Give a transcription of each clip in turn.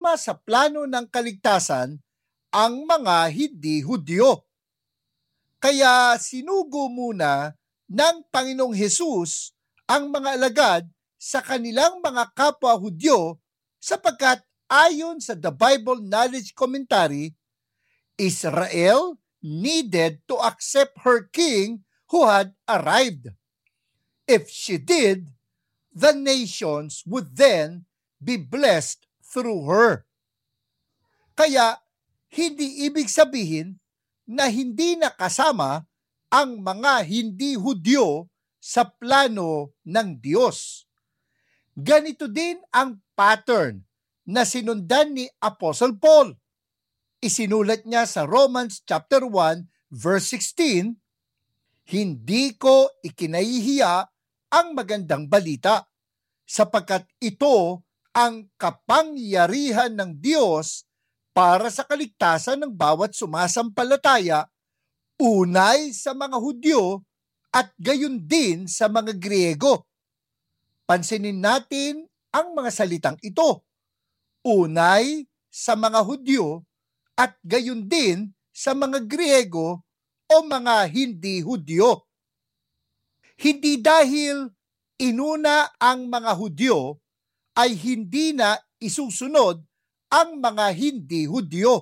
kasama sa plano ng kaligtasan ang mga hindi Hudyo. Kaya sinugo muna ng Panginoong Hesus ang mga alagad sa kanilang mga kapwa Hudyo sapagkat ayon sa The Bible Knowledge Commentary, Israel needed to accept her king who had arrived. If she did, the nations would then be blessed through her. Kaya hindi ibig sabihin na hindi nakasama ang mga hindi Hudyo sa plano ng Diyos. Ganito din ang pattern na sinundan ni Apostle Paul. Isinulat niya sa Romans chapter 1 verse 16, "Hindi ko ikinahihiya ang magandang balita, sapagkat ito ang kapangyarihan ng Diyos para sa kaligtasan ng bawat sumasampalataya, unay sa mga Hudyo at gayon din sa mga Griego." Pansinin natin ang mga salitang ito. Unay sa mga Hudyo at gayon din sa mga Griego o mga hindi Hudyo. Hindi dahil inuna ang mga Hudyo ay hindi na isusunod ang mga hindi Hudyo.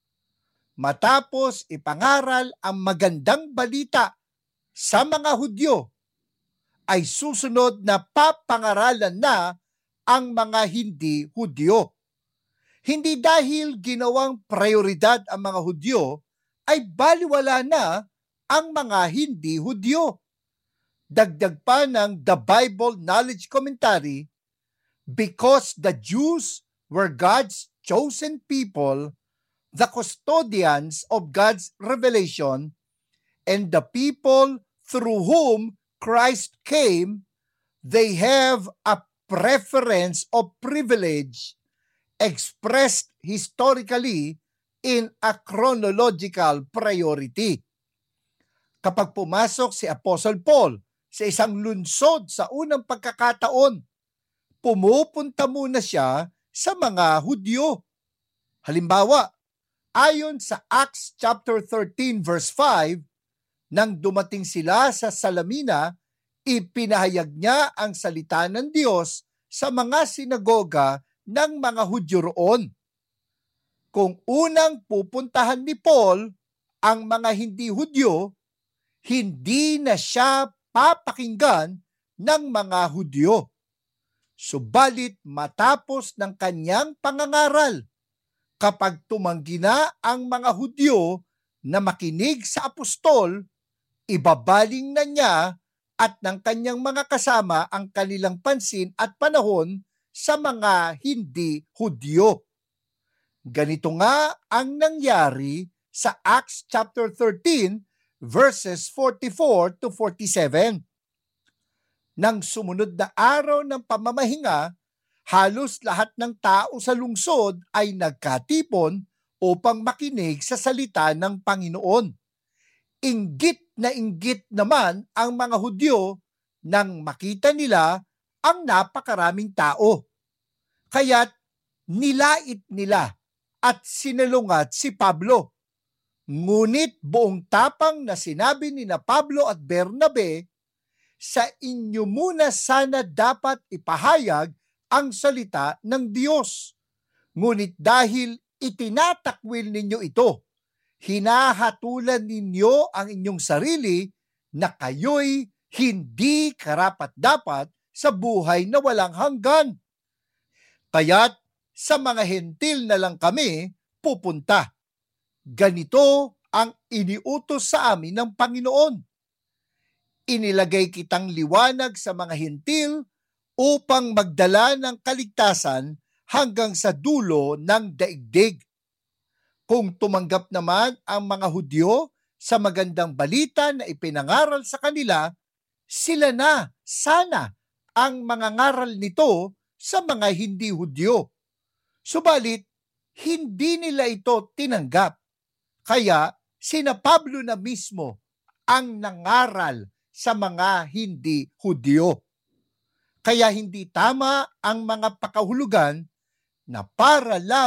Matapos ipangaral ang magandang balita sa mga Hudyo, ay susunod na papangaralan na ang mga hindi Hudyo. Hindi dahil ginawang prioridad ang mga Hudyo, ay baliwala na ang mga hindi Hudyo. Dagdag pa ng The Bible Knowledge Commentary, because the Jews were God's chosen people, the custodians of God's revelation, and the people through whom Christ came, they have a preference of privilege expressed historically in a chronological priority. Kapag pumasok si Apostle Paul sa isang lungsod sa unang pagkakataon, pumupunta muna siya sa mga Hudyo. Halimbawa, ayon sa Acts chapter 13 verse 5, nang dumating sila sa Salamina, ipinahayag niya ang salita ng Diyos sa mga sinagoga ng mga Hudyo roon. Kung unang pupuntahan ni Paul ang mga hindi Hudyo, hindi na siya papakinggan ng mga Hudyo. Subalit matapos ng kanyang pangangaral, kapag tumanggi na ang mga Hudyo na makinig sa apostol, ibabaling na niya at ng kanyang mga kasama ang kanilang pansin at panahon sa mga hindi Hudyo. Ganito nga ang nangyari sa Acts chapter 13 verses 44 to 47. Nang sumunod na araw ng pamamahinga, halos lahat ng tao sa lungsod ay nagkatipon upang makinig sa salita ng Panginoon. Inggit naman ang mga Hudyo nang makita nila ang napakaraming tao. Kaya't nilait nila at sinalungat si Pablo. Ngunit buong tapang na sinabi ni na Pablo at Bernabe, sa inyo muna sana dapat ipahayag ang salita ng Diyos. Ngunit dahil itinatakwil ninyo ito, hinahatulan ninyo ang inyong sarili na kayo'y hindi karapat-dapat sa buhay na walang hanggan. Kaya't sa mga hentil na lang kami pupunta. Ganito ang iniutos sa amin ng Panginoon. Inilagay kitang liwanag sa mga hentil upang magdala ng kaligtasan hanggang sa dulo ng daigdig. Kung tumanggap naman ang mga Hudyo sa magandang balita na ipinangaral sa kanila, sila na sana ang mangangaral nito sa mga hindi Hudyo. Subalit, hindi nila ito tinanggap. Kaya sina Pablo na mismo ang nangaral sa mga hindi Hudyo. Kaya hindi tama ang mga pakahulugan na para lang